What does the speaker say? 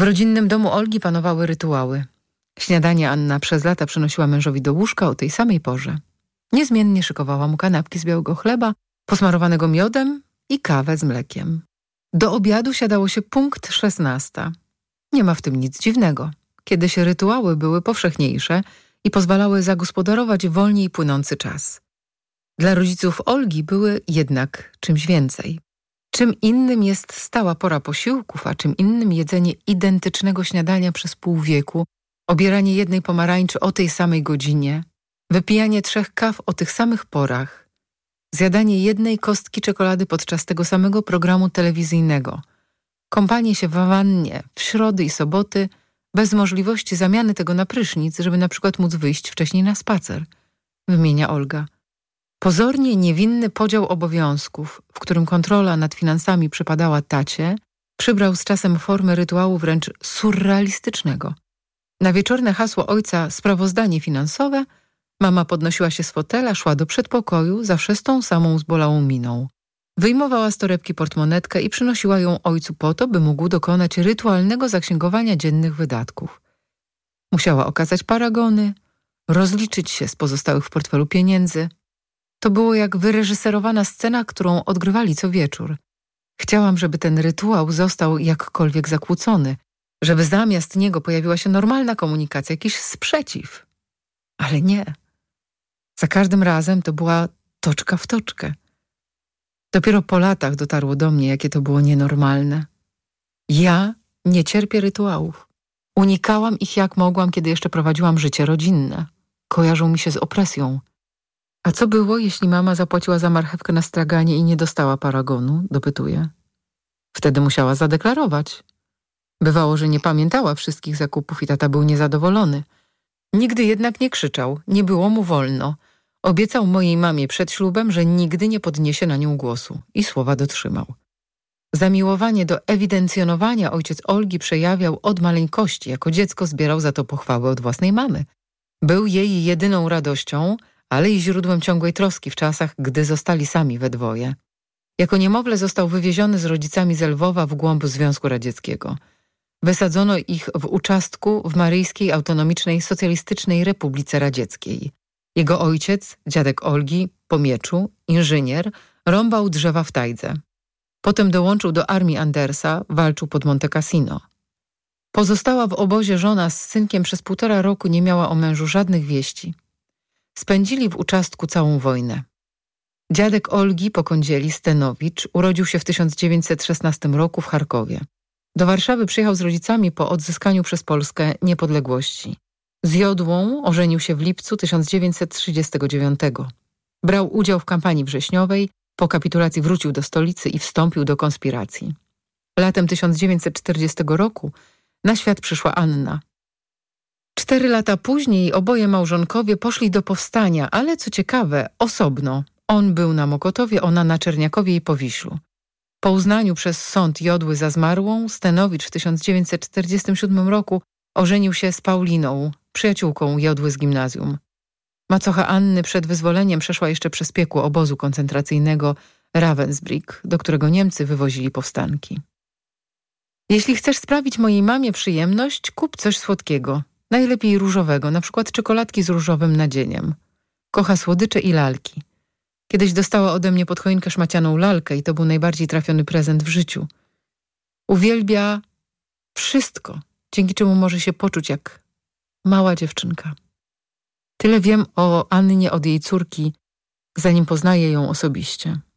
W rodzinnym domu Olgi panowały rytuały. Śniadanie Anna przez lata przynosiła mężowi do łóżka o tej samej porze. Niezmiennie szykowała mu kanapki z białego chleba, posmarowanego miodem i kawę z mlekiem. Do obiadu siadało się punkt 16. Nie ma w tym nic dziwnego. Kiedyś rytuały były powszechniejsze i pozwalały zagospodarować wolniej płynący czas. Dla rodziców Olgi były jednak czymś więcej. Czym innym jest stała pora posiłków, a czym innym jedzenie identycznego śniadania przez pół wieku, obieranie jednej pomarańczy o tej samej godzinie, wypijanie 3 kaw o tych samych porach, zjadanie jednej kostki czekolady podczas tego samego programu telewizyjnego, kąpanie się w wannie w środy i soboty bez możliwości zamiany tego na prysznic, żeby na przykład móc wyjść wcześniej na spacer, wymienia Olga. Pozornie niewinny podział obowiązków, w którym kontrola nad finansami przypadała tacie, przybrał z czasem formę rytuału wręcz surrealistycznego. Na wieczorne hasło ojca sprawozdanie finansowe mama podnosiła się z fotela, szła do przedpokoju, zawsze z tą samą zbolałą miną. Wyjmowała z torebki portmonetkę i przynosiła ją ojcu po to, by mógł dokonać rytualnego zaksięgowania dziennych wydatków. Musiała okazać paragony, rozliczyć się z pozostałych w portfelu pieniędzy. To było jak wyreżyserowana scena, którą odgrywali co wieczór. Chciałam, żeby ten rytuał został jakkolwiek zakłócony, żeby zamiast niego pojawiła się normalna komunikacja, jakiś sprzeciw. Ale nie. Za każdym razem to była toczka w toczkę. Dopiero po latach dotarło do mnie, jakie to było nienormalne. Ja nie cierpię rytuałów. Unikałam ich jak mogłam, kiedy jeszcze prowadziłam życie rodzinne. Kojarzą mi się z opresją. A co było, jeśli mama zapłaciła za marchewkę na straganie i nie dostała paragonu? Dopytuję. Wtedy musiała zadeklarować. Bywało, że nie pamiętała wszystkich zakupów i tata był niezadowolony. Nigdy jednak nie krzyczał, nie było mu wolno. Obiecał mojej mamie przed ślubem, że nigdy nie podniesie na nią głosu i słowa dotrzymał. Zamiłowanie do ewidencjonowania ojciec Olgi przejawiał od maleńkości. Jako dziecko zbierał za to pochwały od własnej mamy. Był jej jedyną radością, ale i źródłem ciągłej troski w czasach, gdy zostali sami we dwoje. Jako niemowlę został wywieziony z rodzicami z Lwowa w głąb Związku Radzieckiego. Wysadzono ich w Uczastku w Maryjskiej Autonomicznej Socjalistycznej Republice Radzieckiej. Jego ojciec, dziadek Olgi, po mieczu, inżynier, rąbał drzewa w tajdze. Potem dołączył do armii Andersa, walczył pod Monte Cassino. Pozostała w obozie żona z synkiem przez 1,5 roku nie miała o mężu żadnych wieści. Spędzili w Uczastku całą wojnę. Dziadek Olgi po kądzieli, Stenowicz, urodził się w 1916 roku w Charkowie. Do Warszawy przyjechał z rodzicami po odzyskaniu przez Polskę niepodległości. Z Jodłą ożenił się w lipcu 1939. Brał udział w kampanii wrześniowej, po kapitulacji wrócił do stolicy i wstąpił do konspiracji. Latem 1940 roku na świat przyszła Anna. 4 lata później oboje małżonkowie poszli do powstania, ale co ciekawe, osobno. On był na Mokotowie, ona na Czerniakowie i Powiślu. Po uznaniu przez sąd Jodły za zmarłą, Stenowicz w 1947 roku ożenił się z Pauliną, przyjaciółką Jodły z gimnazjum. Macocha Anny przed wyzwoleniem przeszła jeszcze przez piekło obozu koncentracyjnego Ravensbrück, do którego Niemcy wywozili powstanki. Jeśli chcesz sprawić mojej mamie przyjemność, kup coś słodkiego, najlepiej różowego, na przykład czekoladki z różowym nadzieniem. Kocha słodycze i lalki. Kiedyś dostała ode mnie pod choinkę szmacianą lalkę i to był najbardziej trafiony prezent w życiu. Uwielbia wszystko, dzięki czemu może się poczuć jak mała dziewczynka. Tyle wiem o Annie od jej córki, zanim poznaję ją osobiście.